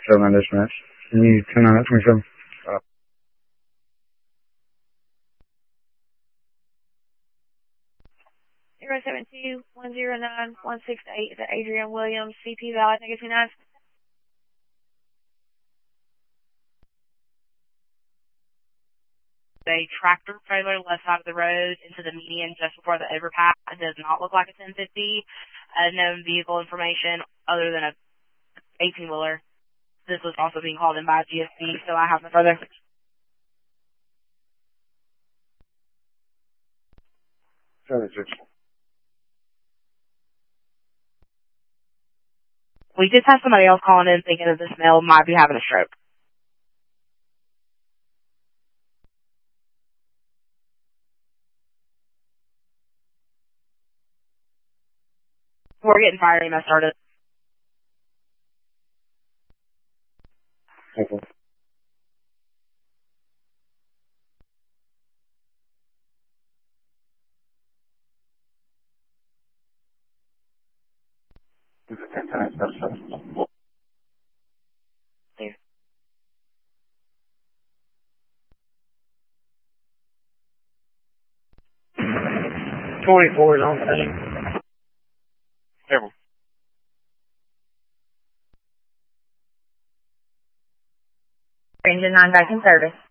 7 dispatch. Can you turn on that 27? 072-109-168 is Adrian Williams, CP Valley, negative 29. A tractor trailer left side of the road into the median just before the overpass. It does not look like a 1050. No vehicle information other than a 18-wheeler. This was also being called in by GSP, so I have no further. We just have somebody else calling in thinking that this male might be having a stroke. We're getting fire EMS started. Okay. Clear. 24 is on scene. Careful. Engine 9 back in service.